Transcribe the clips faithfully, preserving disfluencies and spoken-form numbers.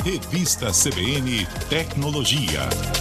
Revista C B N Tecnologia.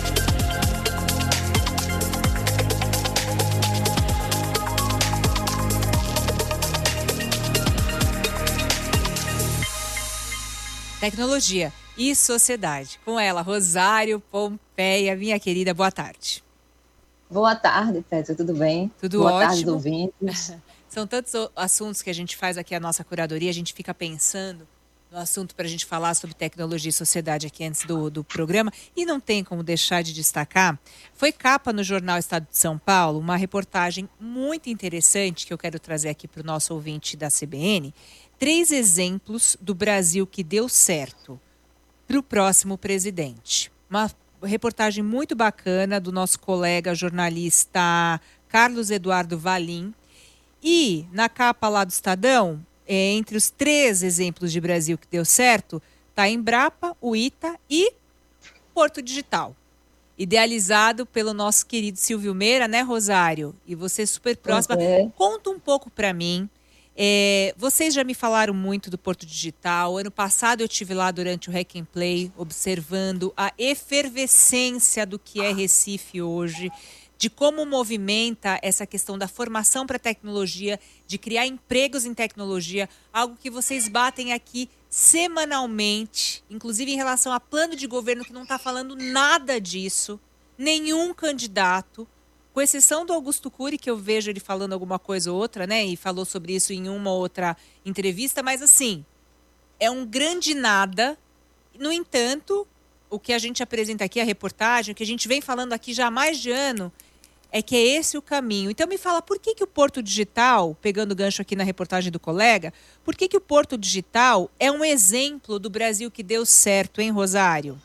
Tecnologia e sociedade. Com ela, Rosário Pompeia, minha querida, boa tarde. Boa tarde, Petra, tudo bem? Tudo boa ótimo. Tarde, ouvintes. São tantos assuntos que a gente faz aqui a nossa curadoria, a gente fica pensando no assunto para a gente falar sobre tecnologia e sociedade aqui antes do, do programa, e não tem como deixar de destacar, foi capa no jornal Estado de São Paulo, uma reportagem muito interessante que eu quero trazer aqui para o nosso ouvinte da C B N, três exemplos do Brasil que deu certo para o próximo presidente. Uma reportagem muito bacana do nosso colega jornalista Carlos Eduardo Valim. E na capa lá do Estadão, é, entre os três exemplos de Brasil que deu certo, está a Embrapa, o Ita e Porto Digital. Idealizado pelo nosso querido Silvio Meira, né, Rosário? E você super próxima. É. Conta um pouco para mim. É, vocês já me falaram muito do Porto Digital. Ano passado eu estive lá durante o Hack and Play, observando a efervescência do que é Recife hoje, de como movimenta essa questão da formação para tecnologia, de criar empregos em tecnologia, algo que vocês batem aqui semanalmente, inclusive em relação a plano de governo que não está falando nada disso, nenhum candidato, com exceção do Augusto Cury, que eu vejo ele falando alguma coisa ou outra, né? E falou sobre isso em uma ou outra entrevista, mas assim, é um grande nada. No entanto, o que a gente apresenta aqui, a reportagem, o que a gente vem falando aqui já há mais de ano, é que é esse o caminho. Então me fala, por que que o Porto Digital, pegando o gancho aqui na reportagem do colega, por que que o Porto Digital é um exemplo do Brasil que deu certo, hein, Rosário?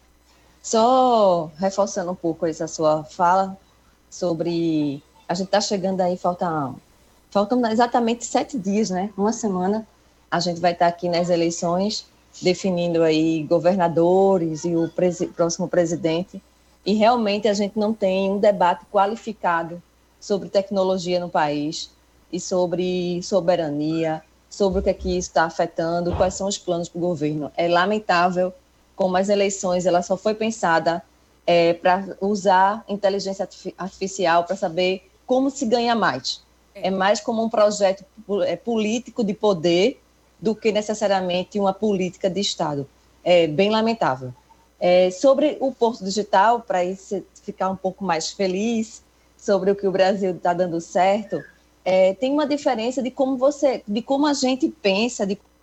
Só reforçando um pouco essa sua fala sobre... A gente está chegando aí, falta, faltam exatamente sete dias, né? Uma semana, a gente vai estar aqui nas eleições, definindo aí governadores e o presi- próximo presidente. E realmente a gente não tem um debate qualificado sobre tecnologia no país e sobre soberania, sobre o que é que isso está afetando, quais são os planos para o governo. É lamentável como as eleições, ela só foi pensada é, para usar inteligência artificial para saber como se ganha mais. É mais como um projeto político de poder do que necessariamente uma política de Estado. É bem lamentável. É, sobre o Porto Digital, para ficar um pouco mais feliz sobre o que o Brasil está dando certo, é, tem uma diferença de como você, de como a gente pensa, de